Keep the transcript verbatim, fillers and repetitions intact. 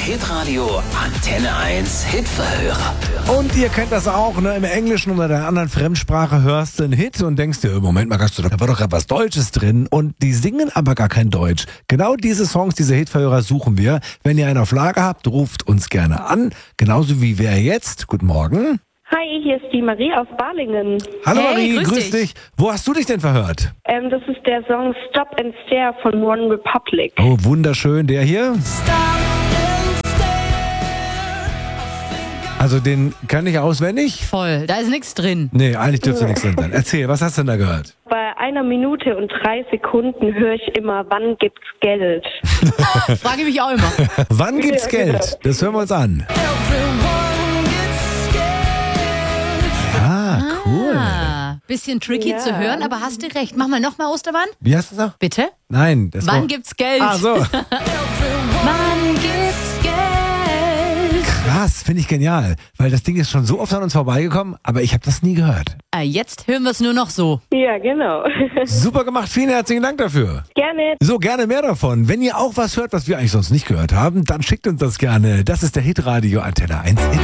Hitradio Antenne eins Hitverhörer. Und ihr kennt das auch, ne? Im Englischen oder der anderen Fremdsprache hörst du einen Hit und denkst dir, Moment mal, da war doch gerade was Deutsches drin. Und die singen aber gar kein Deutsch. Genau diese Songs, diese Hitverhörer suchen wir. Wenn ihr einen auf Lager habt, ruft uns gerne an. Genauso wie wer jetzt. Guten Morgen. Hi, hier ist die Marie aus Balingen. Hallo Hey, Marie, grüß grüß dich. dich. Wo hast du dich denn verhört? Ähm, das ist der Song Stop and Stare von One Republic. Oh, wunderschön. Der hier? Also den kann ich auswendig? Voll, da ist nichts drin. Nee, eigentlich dürfte nichts drin sein. Erzähl, was hast du denn da gehört? Bei einer Minute und drei Sekunden höre ich immer, wann gibt's Geld? Frage mich auch immer. Wann gibt's Ja, genau. Geld? Das hören wir uns an. Ja, cool. Ah, bisschen tricky Ja. zu hören, aber hast du recht. Mach mal nochmal Ostermann. Wie heißt das noch? Bitte? Nein, das Wann war... gibt's Geld? Ah, so. Wann gibt's Geld? Krass, finde ich genial. Weil das Ding ist schon so oft an uns vorbeigekommen, aber ich habe das nie gehört. Ah, jetzt hören wir es nur noch so. Ja, genau. Super gemacht, vielen herzlichen Dank dafür. Gerne. So, gerne mehr davon. Wenn ihr auch was hört, was wir eigentlich sonst nicht gehört haben, dann schickt uns das gerne. Das ist der Hitradio Antenne eins Hit.